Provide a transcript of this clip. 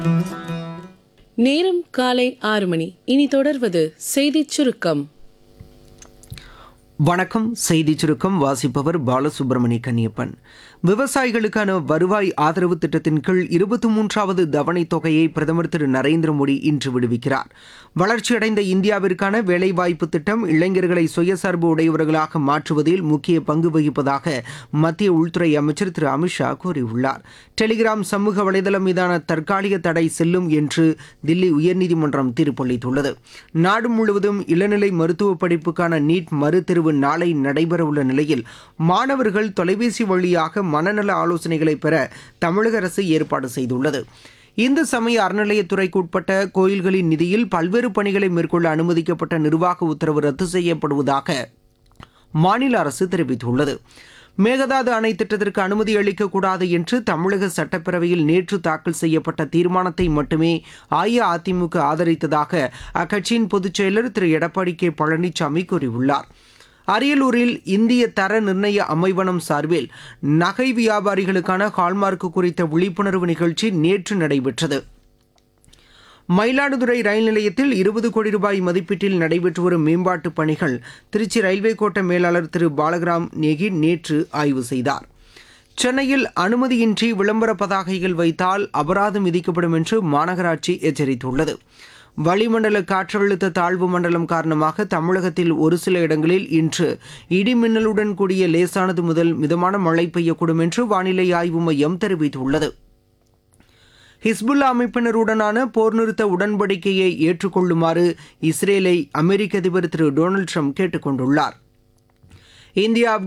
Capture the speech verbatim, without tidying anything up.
நேரம் காலை ஆறு மணி. இனி தொடர்வது செய்திச் சுருக்கம். வணக்கம். செய்தி சுருக்கம் வாசிப்பவர் பாலசுப்ரமணி கன்னியப்பன். விவசாயிகளுக்கான வருவாய் ஆதரவு திட்டத்தின் கீழ் இருபத்தி மூன்றாவது தவணை தொகையை பிரதமர் திரு நரேந்திர மோடி இன்று விடுவிக்கிறார். வளர்ச்சியடைந்த இந்தியாவிற்கான வேலைவாய்ப்பு திட்டம் இளைஞர்களை சுயசார்பு உடையவர்களாக மாற்றுவதில் முக்கிய பங்கு வகிப்பதாக மத்திய உள்துறை அமைச்சர் திரு அமித்ஷா கூறியுள்ளார். டெலிகிராம் சமூக வலைதளம் மீதான தற்காலிக தடை செல்லும் என்று தில்லி உயர்நீதிமன்றம் தீர்ப்பளித்துள்ளது. நாடு முழுவதும் இளநிலை மருத்துவ படிப்புக்கான நீட் மறுதேர்வு நாளை நடைபெறவுள்ள நிலையில் மாணவர்கள் தொலைபேசி வழியாக மனநல ஆலோசனைகளை பெற தமிழக அரசு ஏற்பாடு செய்துள்ளது. இந்து சமய அறநிலையத்துறைக்கு உட்பட்ட கோயில்களின் நிதியில் பல்வேறு பணிகளை மேற்கொள்ள அனுமதிக்கப்பட்ட நிர்வாக உத்தரவு ரத்து செய்யப்படுவதாக மாநில அரசு தெரிவித்துள்ளது. மேகதாது அணை திட்டத்திற்கு அனுமதி அளிக்கக்கூடாது என்று தமிழக சட்டப்பேரவையில் நேற்று தாக்கல் செய்யப்பட்ட தீர்மானத்தை மட்டுமே அஇஅதிமுக ஆதரித்ததாக அக்கட்சியின் பொதுச் செயலர் திரு எடப்பாடி கே பழனிசாமி கூறியுள்ளார். அரியலூரில் இந்திய தர நிர்ணய அமைவனம் சார்பில் நகை வியாபாரிகளுக்கான ஹால்மார்க் குறித்த விழிப்புணர்வு நிகழ்ச்சி நேற்று நடைபெற்றது. மயிலாடுதுறை ரயில் நிலையத்தில் இருபது கோடி ரூபாய் மதிப்பீட்டில் நடைபெற்று வரும் மேம்பாட்டுப் பணிகள் திருச்சி ரயில்வே கோட்ட மேலாளர் திரு பாலகிராம் நேகி நேற்று ஆய்வு செய்தார். சென்னையில் அனுமதியின்றி விளம்பர பதாகைகள் வைத்தால் அபராதம் விதிக்கப்படும் என்று மாநகராட்சி எச்சரித்துள்ளது. வளிமண்டல காற்றழுத்த தாழ்வு மண்டலம் காரணமாக தமிழகத்தில் ஒரு சில இடங்களில் இன்று இடிமின்னலுடன் கூடிய லேசானது முதல் மிதமான மழை பெய்யக்கூடும் என்று வானிலை ஆய்வு மையம் தெரிவித்துள்ளது. ஹிஸ்புல்லா அமைப்பினருடனான போர் நிறுத்த உடன்படிக்கையை ஏற்றுக்கொள்ளுமாறு இஸ்ரேலை அமெரிக்க அதிபர் திரு டொனால்டு ட்ரம்ப் கேட்டுக் கொண்டுள்ளார். இந்தியா